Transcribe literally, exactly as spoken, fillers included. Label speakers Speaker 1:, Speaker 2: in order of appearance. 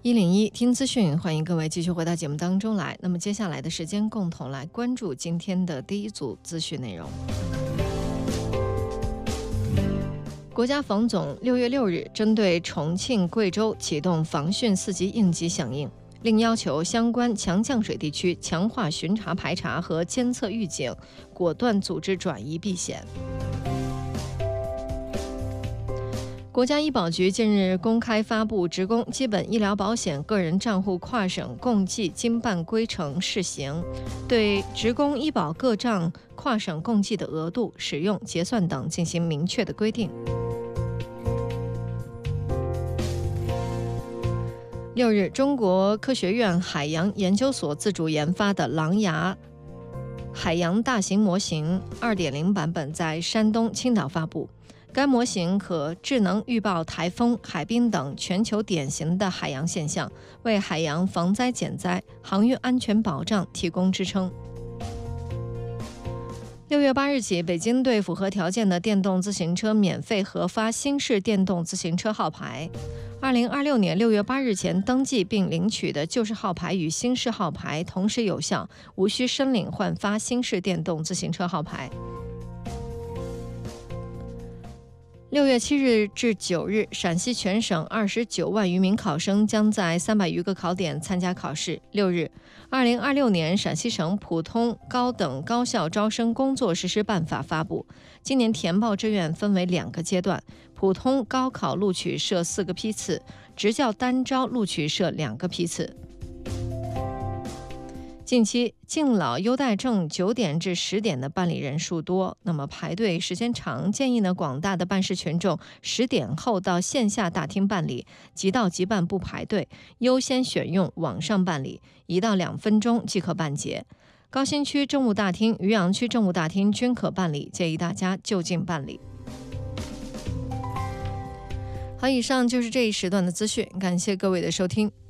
Speaker 1: 一零一听资讯，欢迎各位继续回到节目当中来。那么接下来的时间，共同来关注今天的第一组资讯内容。国家防总六月六日针对重庆、贵州启动防汛四级应急响应，另要求相关强降水地区强化巡查排查和监测预警，果断组织转移避险。国家医保局近日公开发布职工基本医疗保险个人账户跨省共计经办规程试行，对职工医保各账跨省共计的额度、使用、结算等进行明确的规定。六日，中国科学院海洋研究所自主研发的狼牙海洋大型模型 二点零 版本在山东青岛发布。该模型可智能预报台风、海冰等全球典型的海洋现象，为海洋防灾减灾、航运安全保障提供支撑。六月八日起，北京对符合条件的电动自行车免费核发新式电动自行车号牌。二零二六年六月八日前登记并领取的旧式号牌与新式号牌同时有效，无需申领换发新式电动自行车号牌。六月七日至九日，陕西全省二十九万余名考生将在三百余个考点参加考试。六日，二零二六年陕西省普通高等高校招生工作实施办法发布。今年填报志愿分为两个阶段，普通高考录取设四个批次，职教单招录取设两个批次。近期敬老优待证九点至十点的办理人数多，那么排队时间长，建议呢广大的办事群众十点后到线下大厅办理，即到即办不排队，优先选用网上办理，一到两分钟即可办结。高新区政务大厅、渔阳区政务大厅均可办理，建议大家就近办理。好，以上就是这一时段的资讯，感谢各位的收听。